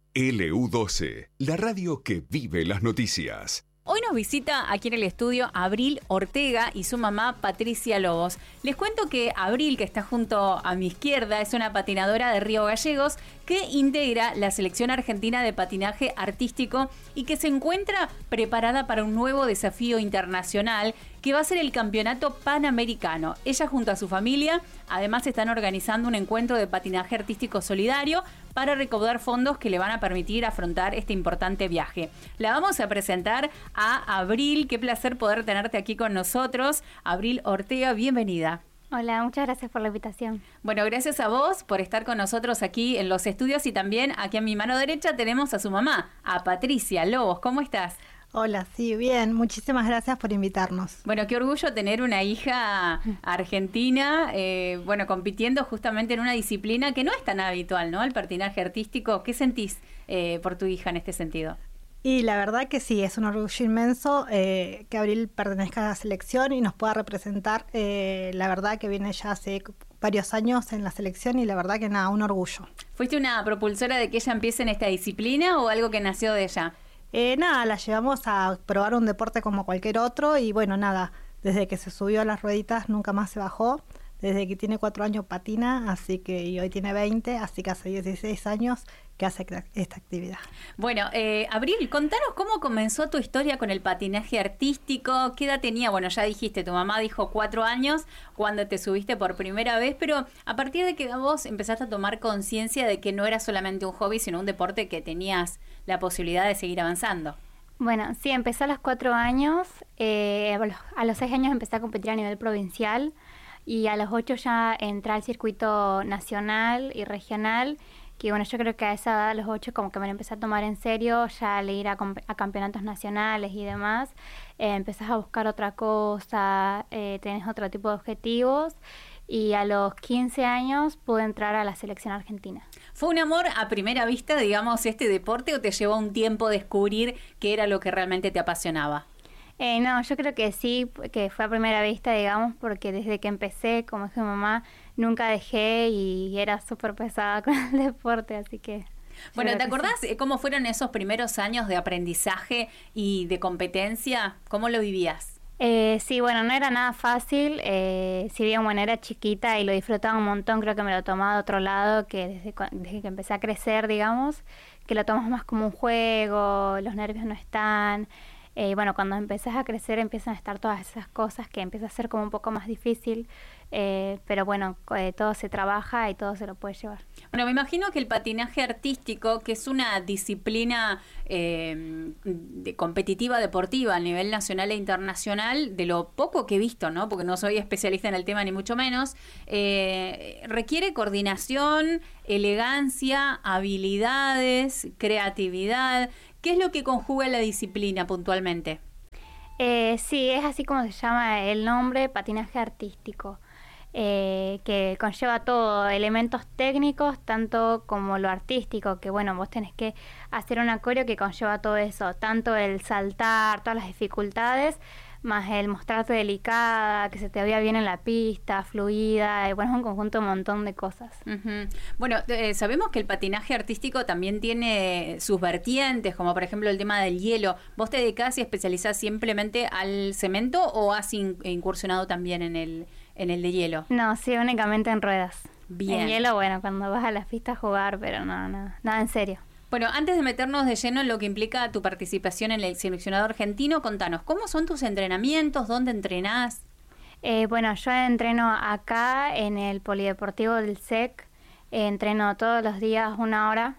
LU12, la radio que vive las noticias. Hoy nos visita aquí en el estudio Abril Ortega y su mamá Patricia Lobos. Les cuento que Abril, que está junto a mi izquierda, es una patinadora de Río Gallegos que integra la selección argentina de patinaje artístico y que se encuentra preparada para un nuevo desafío internacional que va a ser el Campeonato Panamericano. Ella junto a su familia además están organizando un encuentro de patinaje artístico solidario para recaudar fondos que le van a permitir afrontar este importante viaje. La vamos a presentar a Abril. Qué placer poder tenerte aquí con nosotros. Abril Ortega, bienvenida. Hola, muchas gracias por la invitación. Bueno, gracias a vos por estar con nosotros aquí en los estudios y también aquí a mi mano derecha tenemos a su mamá, a Patricia Lobos. ¿Cómo estás? Hola, sí, bien. Muchísimas gracias por invitarnos. Bueno, qué orgullo tener una hija argentina, compitiendo justamente en una disciplina que no es tan habitual, ¿no? El patinaje artístico. ¿Qué sentís por tu hija en este sentido? Y la verdad que sí, es un orgullo inmenso que Abril pertenezca a la selección y nos pueda representar. La verdad que viene ya hace varios años en la selección y la verdad que nada, un orgullo. ¿Fuiste una propulsora de que ella empiece en esta disciplina o algo que nació de ella? Nada, la llevamos a probar un deporte como cualquier otro y bueno, nada, desde que se subió a las rueditas nunca más se bajó. Desde que tiene 4 años patina, y hoy tiene 20, así que hace 16 años que hace esta actividad. Bueno, Abril, contanos cómo comenzó tu historia con el patinaje artístico. ¿Qué edad tenía? Bueno, ya dijiste, tu mamá dijo 4 años cuando te subiste por primera vez, pero a partir de que vos empezaste a tomar conciencia de que no era solamente un hobby, sino un deporte que tenías la posibilidad de seguir avanzando. Bueno, sí, empecé a los 4 años. A los 6 años empecé a competir a nivel provincial. Y a los 8 ya entré al circuito nacional y regional, que bueno, yo creo que a esa edad, a los 8, como que me lo empecé a tomar en serio, ya al ir a campeonatos nacionales y demás, empezás a buscar otra cosa, tenés otro tipo de objetivos, y a los 15 años pude entrar a la selección argentina. ¿Fue un amor a primera vista, digamos, este deporte, o te llevó un tiempo descubrir qué era lo que realmente te apasionaba? No, yo creo que sí, que fue a primera vista, digamos, porque desde que empecé, como dijo mi mamá, nunca dejé y era súper pesada con el deporte, así que... Bueno, ¿te acordás cómo fueron esos primeros años de aprendizaje y de competencia? ¿Cómo lo vivías? Sí, bueno, no era nada fácil, si bien, bueno, era chiquita y lo disfrutaba un montón, creo que me lo tomaba de otro lado, que desde que empecé a crecer, digamos, que lo tomas más como un juego, los nervios no están... bueno, cuando empezás a crecer empiezan a estar todas esas cosas que empieza a ser como un poco más difícil, pero bueno, todo se trabaja y todo se lo puede llevar. Bueno, me imagino que el patinaje artístico, que es una disciplina competitiva deportiva a nivel nacional e internacional, de lo poco que he visto, ¿no? Porque no soy especialista en el tema ni mucho menos, requiere coordinación, elegancia, habilidades, creatividad. ¿Qué es lo que conjuga la disciplina puntualmente? Sí, es así como se llama el nombre, patinaje artístico, que conlleva todo, elementos técnicos, tanto como lo artístico, que bueno, vos tenés que hacer un coreo que conlleva todo eso, tanto el saltar, todas las dificultades, más el mostrarte delicada, que se te vea bien en la pista, fluida, y bueno, es un conjunto, un montón de cosas. Uh-huh. Bueno, sabemos que el patinaje artístico también tiene sus vertientes, como por ejemplo el tema del hielo. ¿Vos te dedicás y especializás simplemente al cemento o has incursionado también en el de hielo? No, sí, únicamente en ruedas. Bien. En hielo, bueno, cuando vas a las pistas a jugar, pero nada en serio. Bueno, antes de meternos de lleno en lo que implica tu participación en el seleccionado argentino, contanos, ¿cómo son tus entrenamientos? ¿Dónde entrenás? Bueno, yo entreno acá en el Polideportivo del SEC, entreno todos los días 1 hora,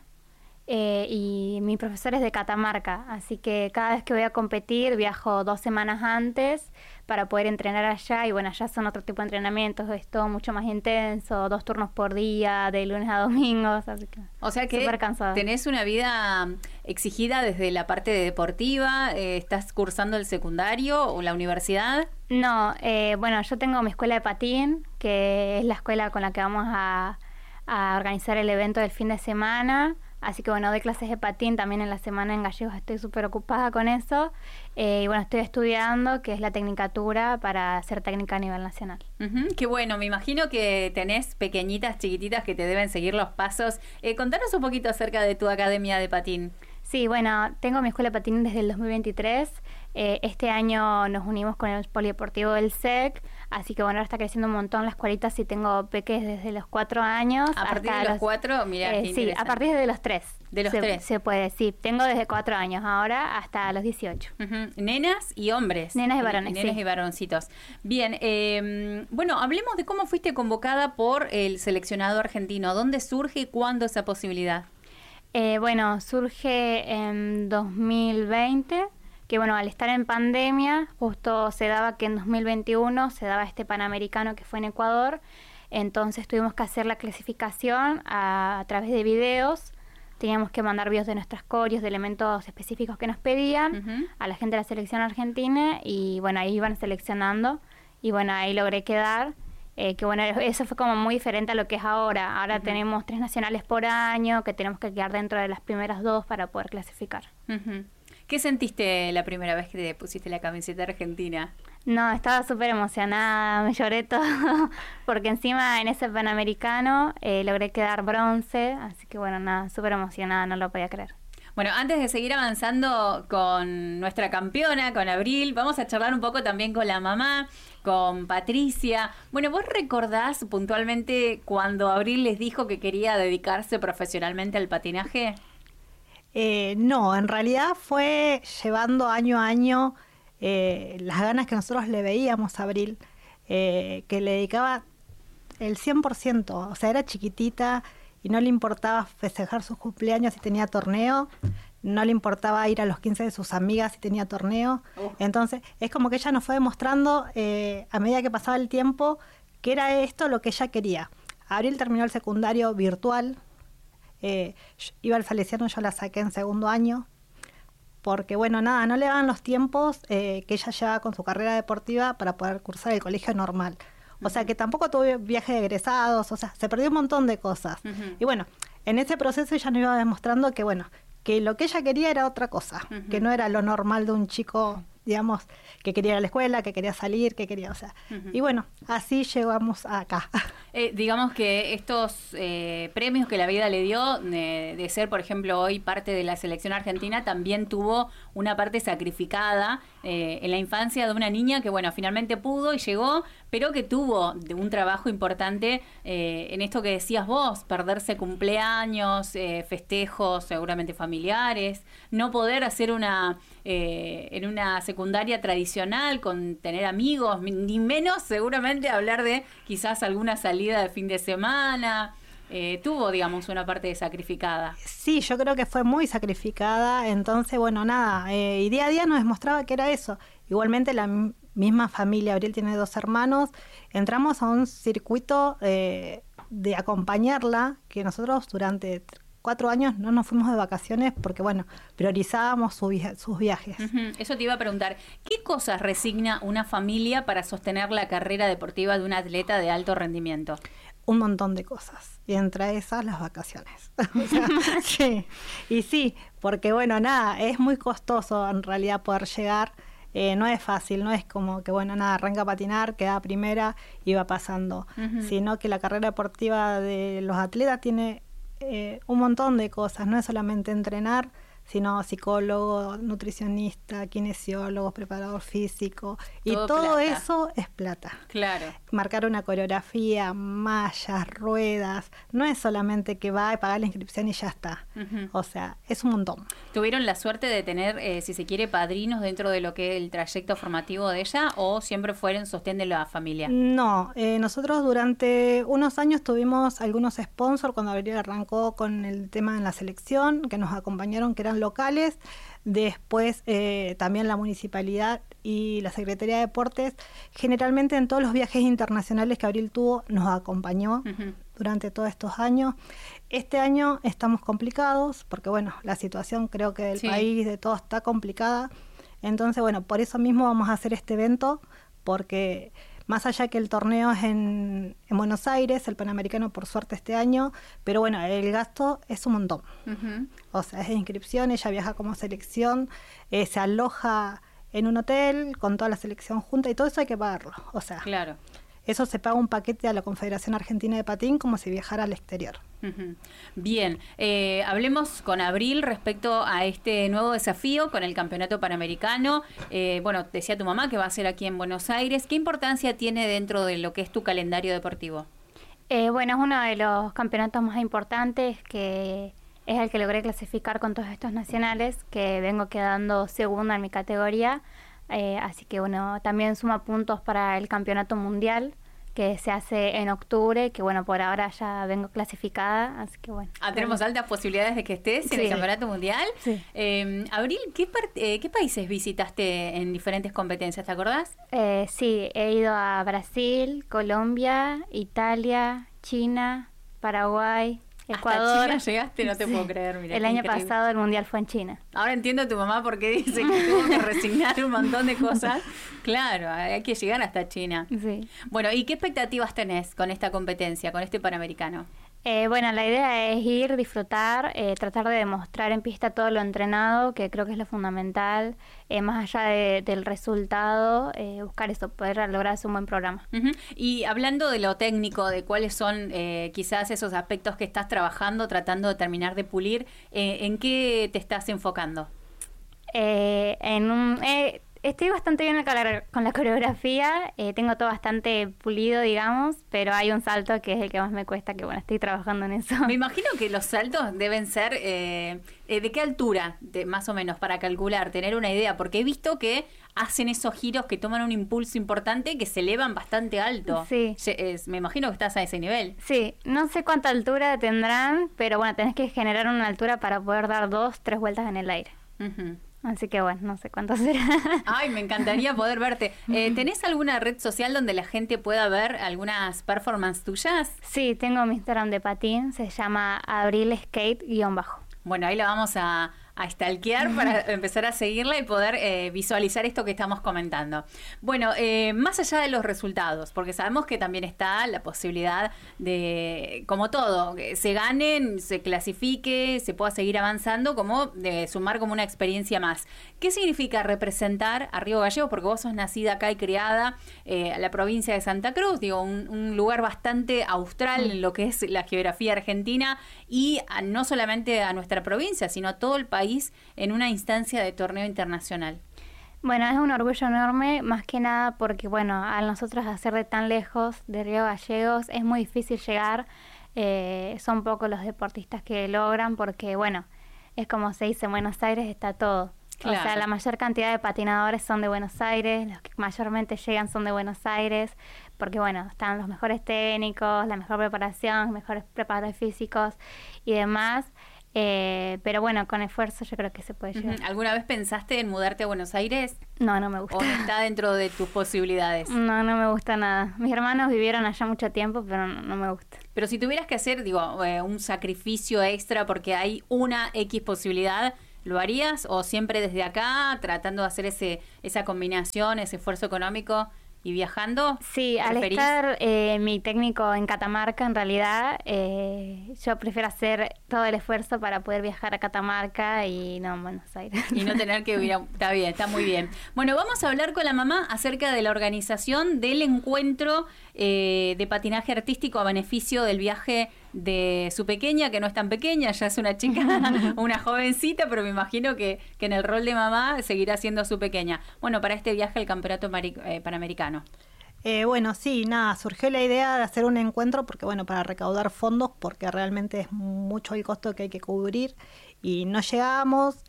y mi profesor es de Catamarca, así que cada vez que voy a competir viajo 2 semanas antes para poder entrenar allá, y bueno, allá son otro tipo de entrenamientos, es todo mucho más intenso, 2 turnos por día, de lunes a domingos, así que... O sea que tenés una vida exigida desde la parte deportiva, ¿estás cursando el secundario o la universidad? No, bueno, yo tengo mi escuela de patín, que es la escuela con la que vamos a organizar el evento del fin de semana, Así que bueno, doy clases de patín también en la semana en Gallegos, estoy súper ocupada con eso. Y bueno, estoy estudiando, que es la tecnicatura para ser técnica a nivel nacional. Qué bueno, me imagino que tenés pequeñitas, chiquititas que te deben seguir los pasos. Contanos un poquito acerca de tu academia de patín. Sí, bueno, tengo mi escuela de patín desde el 2023. Este año nos unimos con el polideportivo del SEC, así que bueno, ahora está creciendo un montón la escuelita. Sí, tengo peques desde los 4 años. ¿A partir de los 4? Mira, sí, a partir de los 3. De los 3. Se puede, sí. Tengo desde 4 años ahora hasta los 18. Nenas y hombres. Nenas y varones, Nenas y varoncitos. Bien, bueno, hablemos de cómo fuiste convocada por el seleccionado argentino. ¿Dónde surge y cuándo esa posibilidad? Bueno, surge en 2020, que bueno, al estar en pandemia, justo se daba que en 2021 se daba este Panamericano que fue en Ecuador, entonces tuvimos que hacer la clasificación a través de videos, teníamos que mandar videos de nuestras coreos, de elementos específicos que nos pedían a la gente de la selección argentina, y bueno, ahí iban seleccionando, y bueno, ahí logré quedar. Que bueno, eso fue como muy diferente a lo que es ahora. Ahora tenemos 3 nacionales por año, que tenemos que quedar dentro de las primeras 2 para poder clasificar. ¿Qué sentiste la primera vez que te pusiste la camiseta argentina? No, estaba súper emocionada, me lloré todo, porque encima en ese Panamericano logré quedar bronce, así que bueno, nada, súper emocionada, no lo podía creer. Bueno, antes de seguir avanzando con nuestra campeona, con Abril, vamos a charlar un poco también con la mamá, con Patricia. Bueno, ¿vos recordás puntualmente cuando Abril les dijo que quería dedicarse profesionalmente al patinaje? No, en realidad fue llevando año a año las ganas que nosotros le veíamos a Abril, que le dedicaba el 100%, o sea, era chiquitita y no le importaba festejar sus cumpleaños si tenía torneo, no le importaba ir a los 15 de sus amigas si tenía torneo. Entonces es como que ella nos fue demostrando a medida que pasaba el tiempo que era esto lo que ella quería. Abril terminó el secundario virtual, iba al Salesiano, yo la saqué en segundo año, porque bueno, nada, no le daban los tiempos que ella llevaba con su carrera deportiva para poder cursar el colegio normal. O sea, que tampoco tuve viaje de egresados, o sea, se perdió un montón de cosas. Y bueno, en ese proceso ella nos iba demostrando que, bueno, que lo que ella quería era otra cosa, que no era lo normal de un chico, digamos, que quería ir a la escuela, que quería salir, que quería, o sea. Y bueno, así llegamos acá. Digamos que estos premios que la vida le dio, de ser, por ejemplo, hoy parte de la selección argentina, también tuvo una parte sacrificada en la infancia de una niña que, bueno, finalmente pudo y llegó, pero que tuvo de un trabajo importante en esto que decías vos, perderse cumpleaños, festejos seguramente familiares, no poder hacer en una secundaria tradicional con tener amigos, ni menos seguramente hablar de quizás alguna salida de fin de semana. Tuvo, digamos, una parte sacrificada. Sí, yo creo que fue muy sacrificada, entonces, bueno, nada, y día a día nos demostraba que era eso. Igualmente la misma familia, Abril tiene 2 hermanos, entramos a un circuito de acompañarla, que nosotros durante 4 años no nos fuimos de vacaciones porque, bueno, priorizábamos sus viajes. Eso te iba a preguntar, ¿qué cosas resigna una familia para sostener la carrera deportiva de un atleta de alto rendimiento? Un montón de cosas, y entre esas las vacaciones. O sea, sí, y sí, porque bueno, nada, es muy costoso en realidad poder llegar, no es fácil, no es como que bueno, nada, arranca a patinar, queda primera y va pasando, sino que la carrera deportiva de los atletas tiene un montón de cosas, no es solamente entrenar, sino psicólogo, nutricionista, kinesiólogo, preparador físico, y todo eso es plata. Claro. Marcar una coreografía, mallas, ruedas, no es solamente que va a pagar la inscripción y ya está. O sea, es un montón. ¿Tuvieron la suerte de tener, si se quiere, padrinos dentro de lo que es el trayecto formativo de ella, o siempre fueron sostén de la familia? No, nosotros durante unos años tuvimos algunos sponsors cuando Abril arrancó con el tema en la selección, que nos acompañaron, que eran locales. Después también la municipalidad y la Secretaría de Deportes, generalmente en todos los viajes internacionales que Abril tuvo, nos acompañó durante todos estos años. Este año estamos complicados porque, bueno, la situación creo que del país, de todo, está complicada. Entonces, bueno, por eso mismo vamos a hacer este evento, porque más allá que el torneo es en Buenos Aires, el Panamericano por suerte este año, pero bueno, el gasto es un montón. O sea, es de inscripción, ella viaja como selección, se aloja en un hotel con toda la selección junta y todo eso hay que pagarlo. O sea, claro. Eso se paga un paquete a la Confederación Argentina de Patín como si viajara al exterior. Bien, hablemos con Abril respecto a este nuevo desafío con el Campeonato Panamericano. Bueno, decía tu mamá que va a ser aquí en Buenos Aires. ¿Qué importancia tiene dentro de lo que es tu calendario deportivo? Bueno, es uno de los campeonatos más importantes, que es el que logré clasificar con todos estos nacionales, que vengo quedando segunda en mi categoría. Así que bueno, también suma puntos para el campeonato mundial que se hace en octubre, que bueno, por ahora ya vengo clasificada, así que bueno. Tenemos altas posibilidades de que estés en el campeonato mundial. Sí. Abril, ¿qué países visitaste en diferentes competencias, te acordás? Sí, he ido a Brasil, Colombia, Italia, China, Paraguay, Ecuador. Hasta China llegaste, no te puedo creer. Mirá, el año increíble. pasado el mundial fue en China. Ahora entiendo a tu mamá por qué dice que tuvo que resignar un montón de cosas. Claro, hay que llegar hasta China. Sí. Bueno, ¿y qué expectativas tenés con esta competencia, con este Panamericano? Bueno, la idea es ir, disfrutar, tratar de demostrar en pista todo lo entrenado, que creo que es lo fundamental, más allá del resultado, buscar eso, poder lograr un buen programa. Y hablando de lo técnico, de cuáles son quizás esos aspectos que estás trabajando, tratando de terminar de pulir, ¿en qué te estás enfocando? Estoy bastante bien con la coreografía, tengo todo bastante pulido, digamos, pero hay un salto que es el que más me cuesta, que bueno, estoy trabajando en eso. Me imagino que los saltos deben ser, ¿de qué altura, más o menos, para calcular, tener una idea? Porque he visto que hacen esos giros que toman un impulso importante que se elevan bastante alto. Sí. Me imagino que estás a ese nivel. Sí, no sé cuánta altura tendrán, pero bueno, tenés que generar una altura para poder dar 2-3 vueltas en el aire. Así que bueno, no sé cuánto será. Ay, me encantaría poder verte. ¿Tenés alguna red social donde la gente pueda ver algunas performances tuyas? Sí, tengo mi Instagram de patín, se llama abrilskate_. Bueno, ahí la vamos a stalkear para empezar a seguirla y poder visualizar esto que estamos comentando. Bueno, más allá de los resultados, porque sabemos que también está la posibilidad de, como todo, que se ganen, se clasifique, se pueda seguir avanzando, como de sumar como una experiencia más. ¿Qué significa representar a Río Gallegos? Porque vos sos nacida acá y criada en la provincia de Santa Cruz, digo, un lugar bastante austral en lo que es la geografía argentina y no solamente a nuestra provincia, sino a todo el país en una instancia de torneo internacional. Bueno, es un orgullo enorme, más que nada porque, bueno, a nosotros hacer de tan lejos de Río Gallegos es muy difícil llegar, son pocos los deportistas que logran porque, bueno, es como se dice, en Buenos Aires está todo. Claro. O sea, la mayor cantidad de patinadores son de Buenos Aires, los que mayormente llegan son de Buenos Aires, porque bueno, están los mejores técnicos, la mejor preparación, los mejores preparadores físicos y demás. Pero bueno, con esfuerzo yo creo que se puede llegar. ¿Alguna vez pensaste en mudarte a Buenos Aires? No, no me gusta. ¿O está dentro de tus posibilidades? No, no me gusta nada. Mis hermanos vivieron allá mucho tiempo, pero no me gusta. Pero si tuvieras que hacer, un sacrificio extra porque hay una X posibilidad, ¿lo harías? ¿O siempre desde acá, tratando de hacer esa combinación, ese esfuerzo económico y viajando? Sí, ¿preferís? Al estar mi técnico en Catamarca, en realidad, yo prefiero hacer todo el esfuerzo para poder viajar a Catamarca y no a Buenos Aires. Y no tener que vivir. Está bien, está muy bien. Bueno, vamos a hablar con la mamá acerca de la organización del encuentro de patinaje artístico a beneficio del viaje de su pequeña, que no es tan pequeña, ya es una chica, una jovencita, pero me imagino que en el rol de mamá seguirá siendo su pequeña. Bueno, para este viaje al Campeonato Panamericano. Bueno, sí, nada, surgió la idea de hacer un encuentro porque, bueno, para recaudar fondos, porque realmente es mucho el costo que hay que cubrir y no llegamos.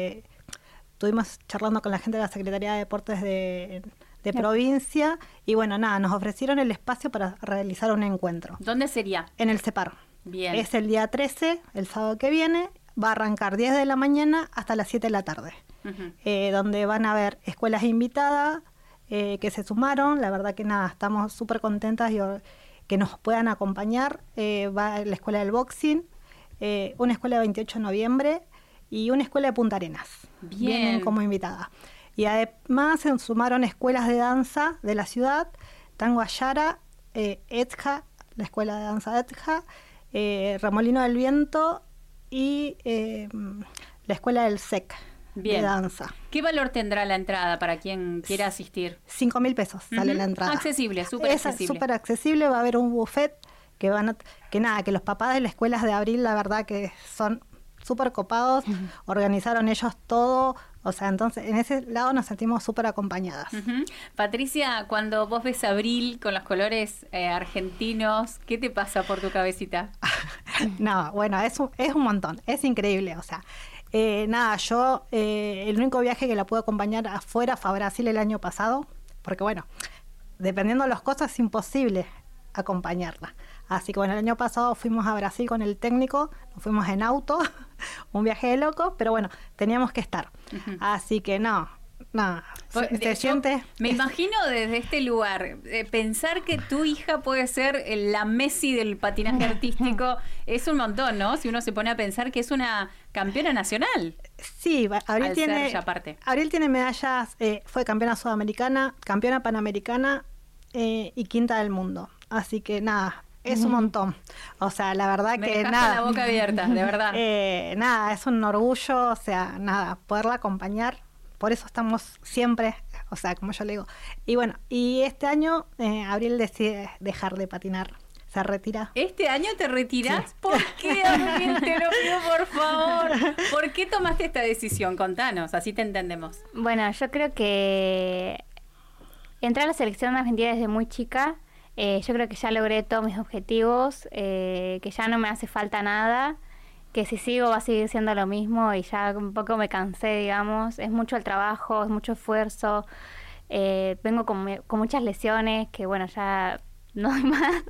Estuvimos charlando con la gente de la Secretaría de Deportes de provincia y bueno, nada, nos ofrecieron el espacio para realizar un encuentro. ¿Dónde sería? En el CEPAR. Bien. Es el día 13, el sábado que viene, va a arrancar 10 de la mañana hasta las 7 de la tarde, donde van a haber escuelas invitadas que se sumaron. La verdad que nada, estamos súper contentas y que nos puedan acompañar. Va la escuela del boxing, una escuela de 28 de noviembre y una escuela de Punta Arenas. Bien. Vienen como invitada. Y además se sumaron escuelas de danza de la ciudad, Tango Ayara, ETJA, la Escuela de Danza ETJA, Remolino del Viento y la Escuela del SEC. Bien. De danza. ¿Qué valor tendrá la entrada para quien quiera asistir? 5.000 pesos sale la entrada. Accesible, súper accesible. Es súper accesible, va a haber un buffet que que los papás de las escuelas de Abril, la verdad que son súper copados, organizaron ellos todo, o sea, entonces en ese lado nos sentimos súper acompañadas. Patricia, cuando vos ves a Abril con los colores argentinos, ¿qué te pasa por tu cabecita? No, bueno, es un montón, es increíble, o sea, yo el único viaje que la pude acompañar afuera fue a Brasil el año pasado, porque bueno, dependiendo de los costos es imposible acompañarla. Así que bueno, el año pasado fuimos a Brasil con el técnico, nos fuimos en auto, un viaje de locos, pero bueno, teníamos que estar. Así que se siente... Me imagino desde este lugar, pensar que tu hija puede ser la Messi del patinaje artístico es un montón, ¿no? Si uno se pone a pensar que es una campeona nacional. Sí, Abril tiene medallas, fue campeona sudamericana, campeona panamericana y quinta del mundo. Así que es un montón. O sea, la verdad Me dejaste la boca abierta, de verdad. Es un orgullo, o sea, poderla acompañar. Por eso estamos siempre, o sea, como yo le digo. Y bueno, y este año Abril decide dejar de patinar. Se retira. ¿Este año te retirás? Sí. ¿Por qué, Abril? Te lo pido, por favor. ¿Por qué tomaste esta decisión? Contanos, así te entendemos. Bueno, yo creo que entré a la selección de Argentina desde muy chica. Yo creo que ya logré todos mis objetivos, que ya no me hace falta nada, que si sigo va a seguir siendo lo mismo y ya un poco me cansé, digamos. Es mucho el trabajo, es mucho esfuerzo. Vengo con muchas lesiones que, bueno, ya no hay más.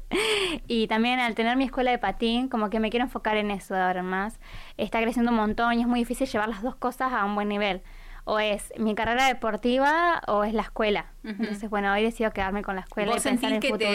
Y también al tener mi escuela de patín, como que me quiero enfocar en eso de ahora en más. Está creciendo un montón y es muy difícil llevar las dos cosas a un buen nivel. O es mi carrera deportiva o es la escuela. Entonces, bueno, hoy decido quedarme con la escuela y pensar en el futuro.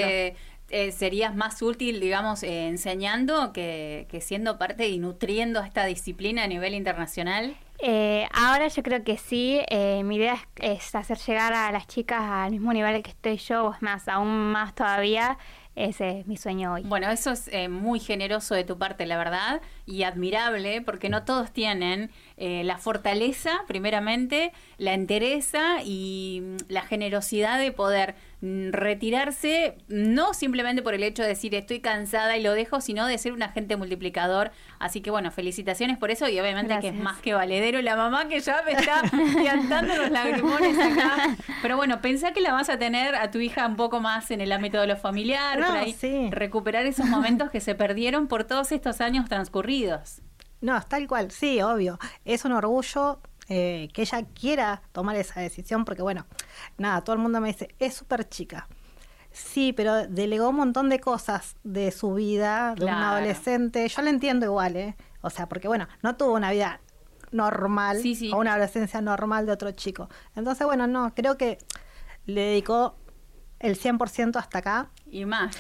¿Serías más útil, digamos, enseñando que siendo parte y nutriendo esta disciplina a nivel internacional? Ahora yo creo que sí. Mi idea es hacer llegar a las chicas al mismo nivel que estoy yo, o es más, aún más todavía. Ese es mi sueño hoy. Bueno, eso es muy generoso de tu parte, la verdad, y admirable, porque no todos tienen la fortaleza, primeramente, la entereza y la generosidad de poder retirarse, no simplemente por el hecho de decir estoy cansada y lo dejo, sino de ser un agente multiplicador. Así que bueno, felicitaciones por eso y obviamente Gracias. Que es más que valedero. La mamá que ya me está piantando los lagrimones acá. Pero bueno, pensá que la vas a tener a tu hija un poco más en el ámbito de lo familiar, por ahí recuperar esos momentos que se perdieron por todos estos años transcurridos. No, tal cual, sí, obvio. Es un orgullo que ella quiera tomar esa decisión, porque bueno, todo el mundo me dice, es súper chica. Sí, pero delegó un montón de cosas de su vida, de un adolescente. Yo la entiendo igual, o sea, porque bueno, no tuvo una vida normal o una adolescencia normal de otro chico. Entonces, bueno, creo que le dedicó el 100% hasta acá. Y más.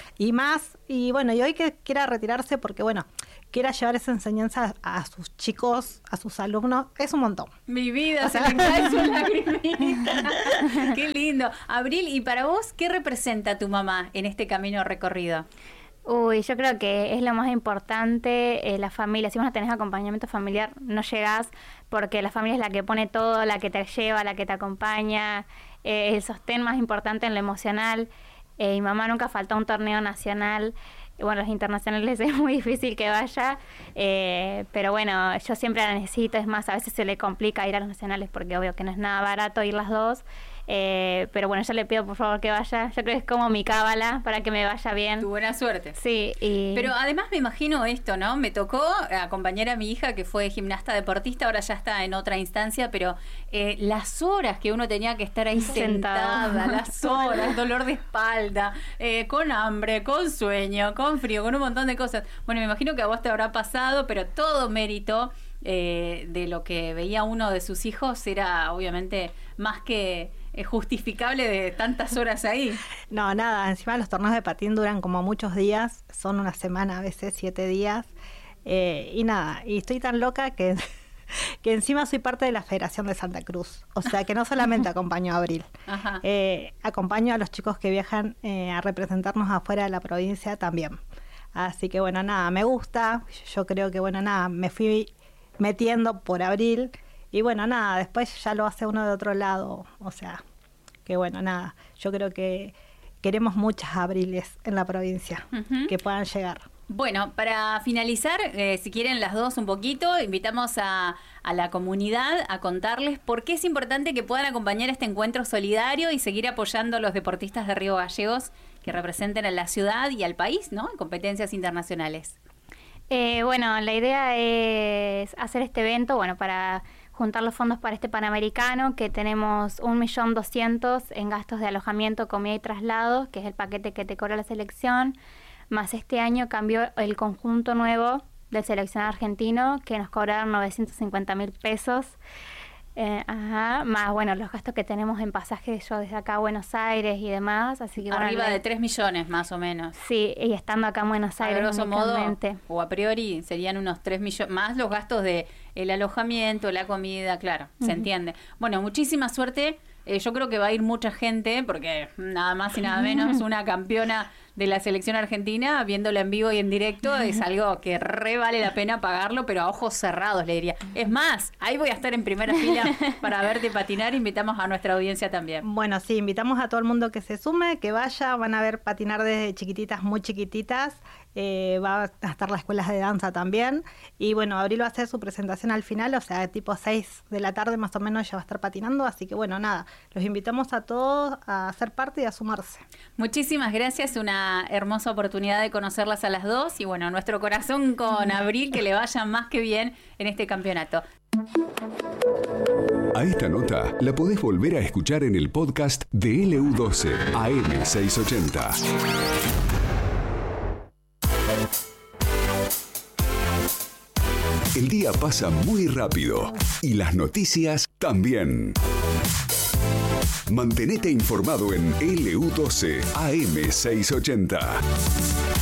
Y bueno, y hoy que quiera retirarse porque, bueno, quiera llevar esa enseñanza a sus chicos, a sus alumnos, es un montón. Mi vida, se me cae su lagrimita. Qué lindo. Abril, ¿y para vos qué representa tu mamá en este camino recorrido? Yo creo que es lo más importante, la familia. Si vos no tenés acompañamiento familiar, no llegás, porque la familia es la que pone todo, la que te lleva, la que te acompaña, el sostén más importante en lo emocional. Mi mamá nunca faltó a un torneo nacional. Bueno, los internacionales es muy difícil que vaya, pero bueno, yo siempre la necesito. Es más, a veces se le complica ir a los nacionales porque obvio que no es nada barato ir las dos. Pero bueno, yo le pido por favor que vaya. Yo creo que es como mi cábala para que me vaya bien. Tu buena suerte. Sí. Pero además me imagino esto, ¿no? Me tocó acompañar a mi hija que fue gimnasta deportista, ahora ya está en otra instancia, pero las horas que uno tenía que estar ahí sentada, las horas, dolor de espalda, con hambre, con sueño, con frío, con un montón de cosas. Bueno, me imagino que a vos te habrá pasado, pero todo mérito de lo que veía uno de sus hijos era obviamente más que justificable de tantas horas ahí. No, encima los torneos de patín duran como muchos días, son una semana, a veces 7 días, y estoy tan loca que que encima soy parte de la Federación de Santa Cruz. O sea, que no solamente acompaño a Abril. Ajá. Acompaño a los chicos que viajan a representarnos afuera de la provincia también. Así que bueno, nada, me gusta. Yo creo que bueno, nada, me fui metiendo por Abril. Y bueno, nada, después ya lo hace uno de otro lado. O sea, que bueno, nada, yo creo que queremos muchas Abriles en la provincia que puedan llegar. Bueno, para finalizar, si quieren las dos un poquito, invitamos a la comunidad a contarles por qué es importante que puedan acompañar este encuentro solidario y seguir apoyando a los deportistas de Río Gallegos que representen a la ciudad y al país, ¿no?, en competencias internacionales. Bueno, la idea es hacer este evento, bueno, para juntar los fondos para este Panamericano, que tenemos 1.200.000 en gastos de alojamiento, comida y traslado, que es el paquete que te cobra la selección. Más este año cambió el conjunto nuevo del seleccionado argentino, que nos cobraron 950.000 pesos. Más, bueno, los gastos que tenemos en pasajes yo desde acá a Buenos Aires y demás. Así que arriba de 3 millones más o menos. Sí, y estando acá en Buenos Aires. A grosso modo, o a priori, serían unos 3 millones, más los gastos de el alojamiento, la comida, claro, se entiende. Bueno, muchísima suerte. Yo creo que va a ir mucha gente, porque nada más y nada menos una campeona de la selección argentina, viéndola en vivo y en directo, es algo que re vale la pena pagarlo, pero a ojos cerrados, le diría. Es más, ahí voy a estar en primera fila para verte patinar. Invitamos a nuestra audiencia también. Bueno, sí, invitamos a todo el mundo que se sume, que vaya. Van a ver patinar desde chiquititas, muy chiquititas. Va a estar las escuelas de danza también. Y bueno, Abril va a hacer su presentación al final, o sea, tipo 6 de la tarde más o menos ya va a estar patinando. Así que bueno, nada, los invitamos a todos a ser parte y a sumarse. Muchísimas gracias, una hermosa oportunidad de conocerlas a las dos. Y bueno, nuestro corazón con Abril, que le vaya más que bien en este campeonato. A esta nota la podés volver a escuchar en el podcast de LU12 AM680. El día pasa muy rápido y las noticias también. Mantenete informado en LU12 AM680.